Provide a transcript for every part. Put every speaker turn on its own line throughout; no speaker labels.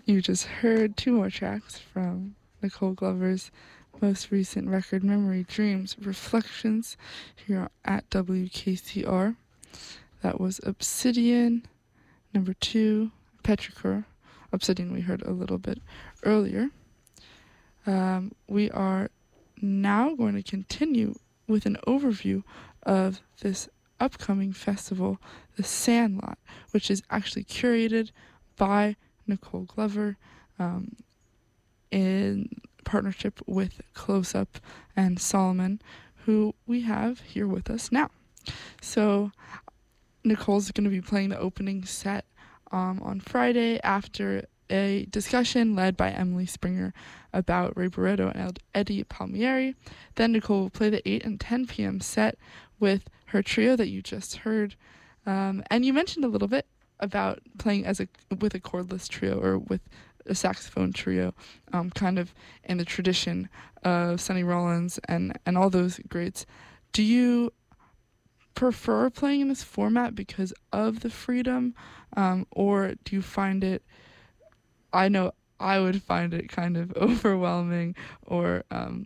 You just heard two more tracks from Nicole Glover's most recent record, Memory Dreams Reflections, here at WKCR. That was Obsidian, number 2, Petrichor. Obsidian we heard a little bit earlier. We are now going to continue with an overview of this upcoming festival, The Sandlot, which is actually curated by Nicole Glover in partnership with Close Up and Solomon, who we have here with us now. So Nicole's going to be playing the opening set on Friday after a discussion led by Emily Springer about Ray Barretto and Eddie Palmieri. Then Nicole will play the 8 and 10 p.m. set with her trio that you just heard. And you mentioned a little bit about playing with a cordless trio or with a saxophone trio, kind of in the tradition of Sonny Rollins and all those greats. Do you prefer playing in this format because of the freedom, or do you find it, I know I would find it kind of overwhelming, or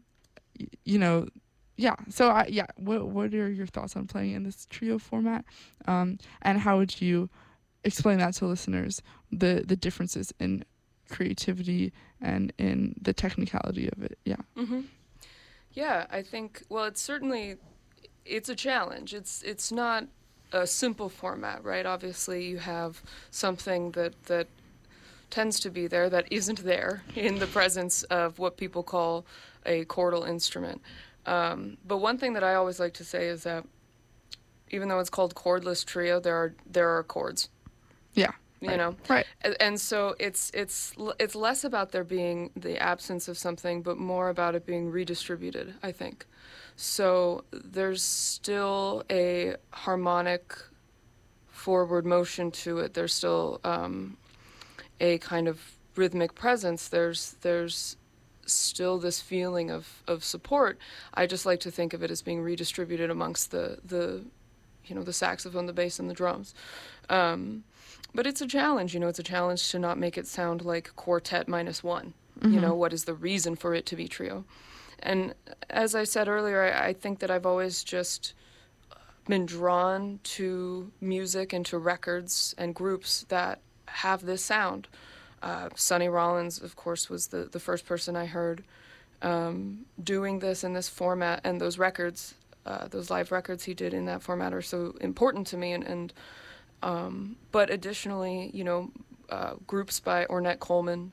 what are your thoughts on playing in this trio format, and how would you explain that to listeners, the differences in creativity and in the technicality of it?
Yeah, I think, well, it's a challenge. It's not a simple format, right? Obviously you have something that tends to be there that isn't there in the presence of what people call a chordal instrument. But one thing that I always like to say is that even though it's called cordless trio, there are chords.
Yeah.
You know?
Right.
And so it's less about there being the absence of something, but more about it being redistributed, I think. So there's still a harmonic forward motion to it. There's still a kind of rhythmic presence. There's still this feeling of support. I just like to think of it as being redistributed amongst the saxophone, the bass, and the drums. But it's a challenge, it's a challenge to not make it sound like quartet minus one.
Mm-hmm.
What is the reason for it to be trio? And as I said earlier, I think that I've always just been drawn to music and to records and groups that have this sound. Sonny Rollins, of course, was the first person I heard doing this in this format, and those records, those live records he did in that format are so important to me. But additionally, groups by Ornette Coleman,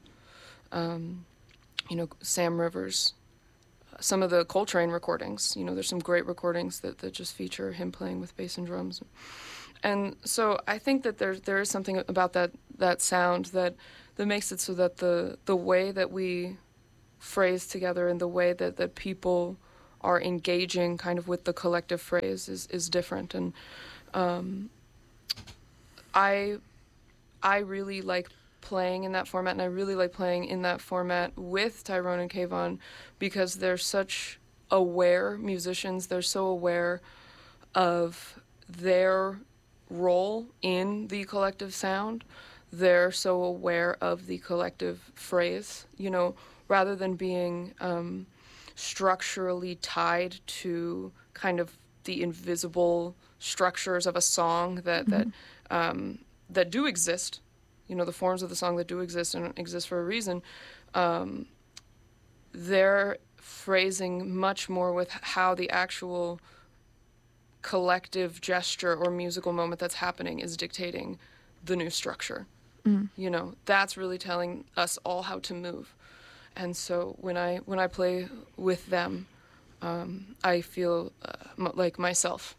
Sam Rivers, some of the Coltrane recordings, there's some great recordings that just feature him playing with bass and drums. And so I think that there is something about that sound that makes it so that the way that we phrase together and the way that people are engaging kind of with the collective phrase is different. And I really like playing in that format, and I really like playing in that format with Tyrone and Kayvon because they're such aware musicians. They're so aware of their role in the collective sound. They're so aware of the collective phrase, rather than being structurally tied to kind of the invisible structures of a song that do exist, the forms of the song that do exist and exist for a reason. They're phrasing much more with how the actual collective gesture or musical moment that's happening is dictating the new structure. That's really telling us all how to move. And so when I play with them, I feel like myself,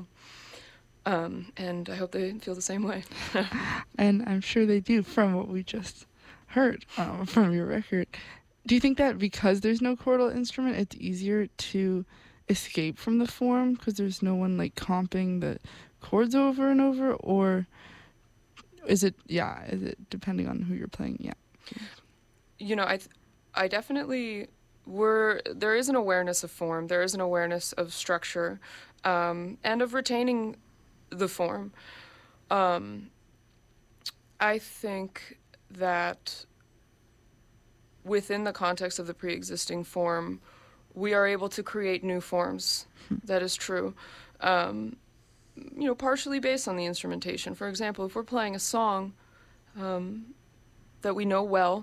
and I hope they feel the same way.
And I'm sure they do from what we just heard from your record. Do you think that because there's no chordal instrument, it's easier to escape from the form because there's no one like comping the chords over and over, or is it depending on who you're playing?
I definitely there is an awareness of form, there is an awareness of structure, and of retaining the form. I think that within the context of the pre-existing form, we are able to create new forms. That is true. Partially based on the instrumentation. For example, if we're playing a song that we know well,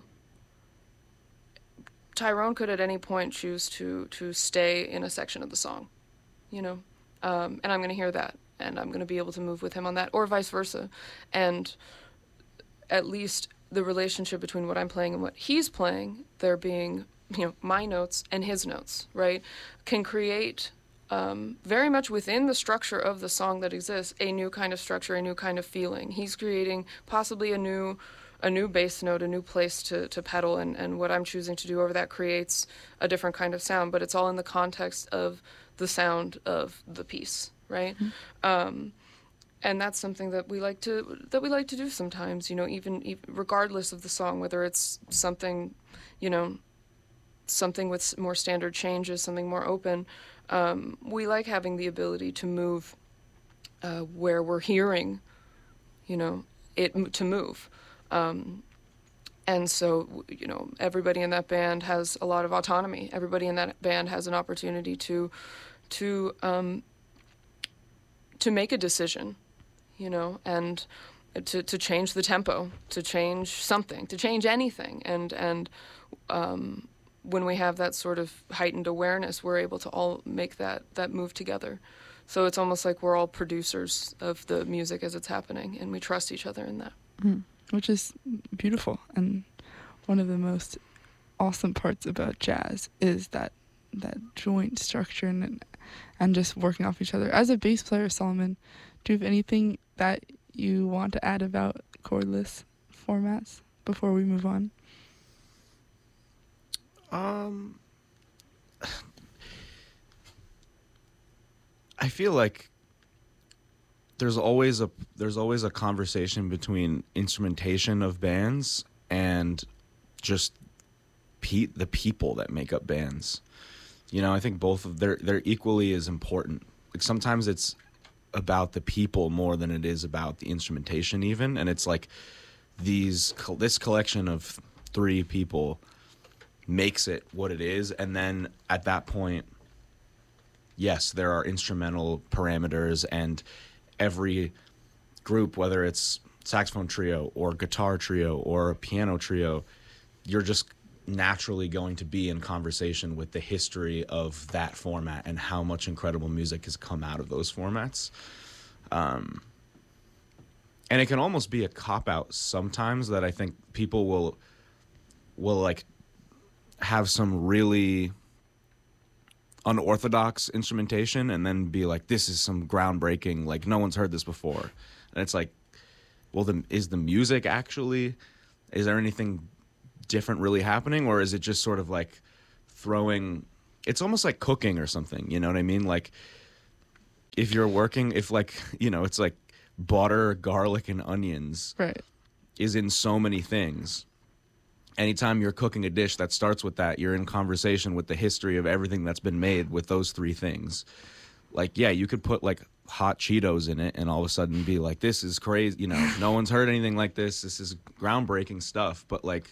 Tyrone could at any point choose to stay in a section of the song, and I'm going to hear that, and I'm going to be able to move with him on that, or vice versa. And at least the relationship between what I'm playing and what he's playing, there being, my notes and his notes, right, can create very much within the structure of the song that exists, a new kind of structure, a new kind of feeling. He's creating possibly a new bass note, a new place to pedal, and what I'm choosing to do over that creates a different kind of sound, but it's all in the context of the sound of the piece, right? Mm-hmm. And that's something that we like to do sometimes, even regardless of the song, whether it's something, something with more standard changes, something more open. We like having the ability to move where we're hearing, it to move. And so, everybody in that band has a lot of autonomy. Everybody in that band has an opportunity to make a decision, and to change the tempo, to change something, to change anything. And when we have that sort of heightened awareness, we're able to all make that move together. So it's almost like we're all producers of the music as it's happening, and we trust each other in that.
Which is beautiful. And one of the most awesome parts about jazz is that joint structure and just working off each other. As a bass player, Solomon, do you have anything that you want to add about chordless formats before we move on?
I feel like there's always a conversation between instrumentation of bands and just the people that make up bands. I think both of they're equally as important. Like sometimes it's about the people more than it is about the instrumentation even, and it's like this collection of three people makes it what it is, and then at that point, yes, there are instrumental parameters, and every group, whether it's saxophone trio or guitar trio or a piano trio, you're just naturally going to be in conversation with the history of that format and how much incredible music has come out of those formats. And it can almost be a cop-out sometimes that I think people will like have some really unorthodox instrumentation and then be like, this is some groundbreaking, like no one's heard this before. And it's like, well, is the music actually, is there anything different really happening, or is it just sort of like it's almost like cooking or something, you know what I mean? Like if you're working, it's like butter, garlic, and onions
right
is in so many things. Anytime you're cooking a dish that starts with that, you're in conversation with the history of everything that's been made with those three things. Like, yeah, you could put like hot Cheetos in it and all of a sudden be like, this is crazy, no one's heard anything like this. This is groundbreaking stuff. But like,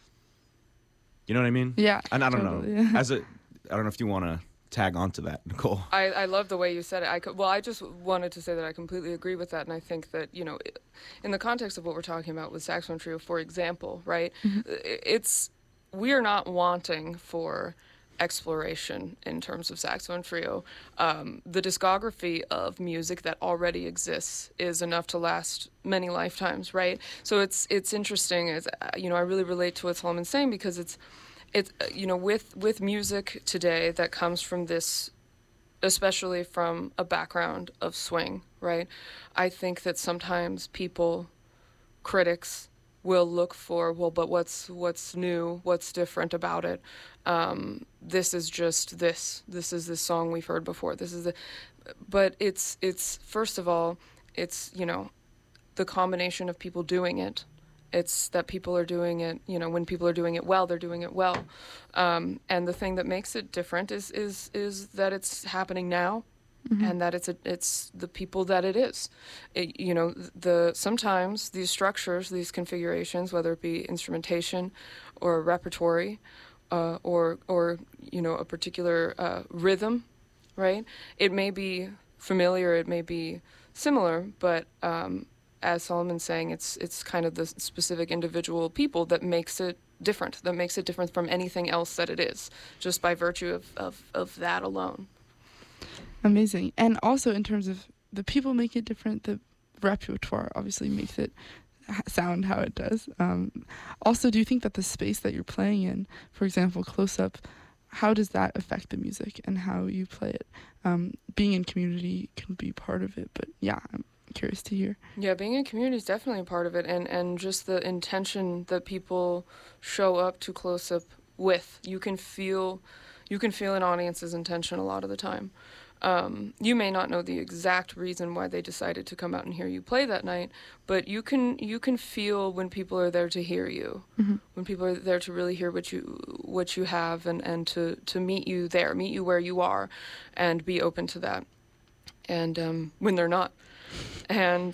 you know what I mean?
Yeah.
And I don't
totally.
know. I don't know if you want to tag onto that, Nicole.
I love the way you said it. I just wanted to say that I completely agree with that, and I think that, in the context of what we're talking about with Saxophone Trio, for example, right, we are not wanting for exploration in terms of Saxophone Trio. The discography of music that already exists is enough to last many lifetimes, right? So it's interesting, I really relate to what Solomon's saying, because it's with music today that comes from this, especially from a background of swing, right? I think that sometimes critics will look for, well, but what's new, what's different about it? This is just this. This is this song we've heard before. But it's first of all, it's the combination of people doing it. It's that people are doing it, when people are doing it well, they're doing it well. And the thing that makes it different is that it's happening now, and that it's the people that it is. Sometimes these structures, these configurations, whether it be instrumentation or repertory, or a particular rhythm, right? It may be familiar, it may be similar, but as Solomon's saying, it's kind of the specific individual people that makes it different, from anything else that it is, just by virtue of that alone.
Amazing. And also in terms of the people make it different, the repertoire obviously makes it sound how it does. Also, do you think that the space that you're playing in, for example, Close Up, how does that affect the music and how you play it? Being in community can be part of it, but yeah, I'm curious to hear.
Yeah, being in community is definitely a part of it, and just the intention that people show up to Close Up with. You can feel an audience's intention a lot of the time. You may not know the exact reason why they decided to come out and hear you play that night, but you can feel when people are there to hear you, when people are there to really hear what you have, and to meet you where you are, and be open to that. And when they're not, and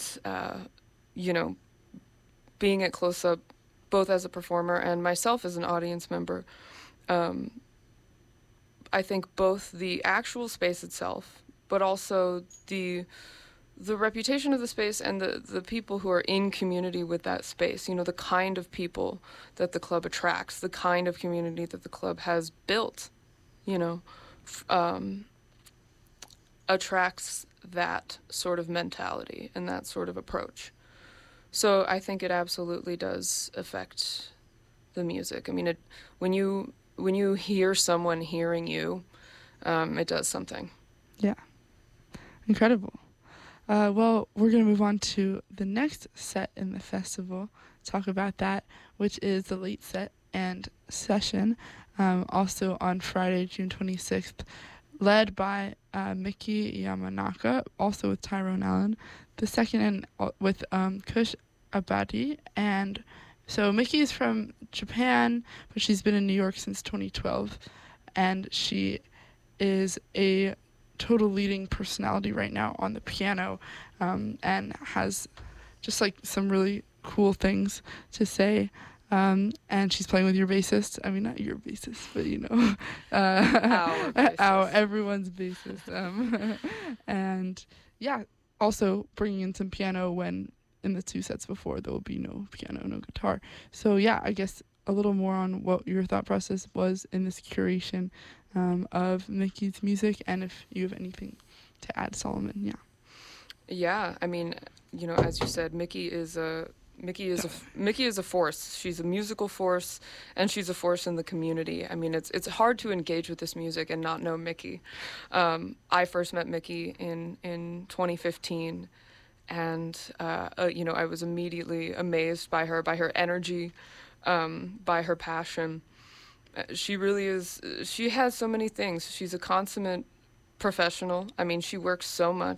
being at Close Up, both as a performer and myself as an audience member, I think both the actual space itself, but also the reputation of the space and the people who are in community with that space, the kind of people that the club attracts, the kind of community that the club has built, attracts that sort of mentality and that sort of approach. So I think it absolutely does affect the music. I mean, when you hear someone hearing you, it does something.
Yeah. Incredible. Well, we're going to move on to the next set in the festival, talk about that, which is the late set and session, also on Friday, June 26th, led by Miki Yamanaka, also with Tyrone Allen, the second with Kush Abadi. And so Miki is from Japan, but she's been in New York since 2012, and she is a total leading personality right now on the piano, and has just like some really cool things to say. And she's playing with your bassist. I mean, not your bassist, but everyone's bassist. And yeah, also bringing in some piano when in the two sets before there will be no piano, no guitar. So yeah, I guess a little more on what your thought process was in this curation of Miki's music, and if you have anything to add, Solomon. Yeah.
Yeah, I mean, as you said, Miki is a force. She's a musical force, and she's a force in the community. I mean, it's hard to engage with this music and not know Miki. I first met Miki in 2015, and I was immediately amazed by her energy, by her passion. She really is. She has so many things. She's a consummate professional. I mean, she works so much.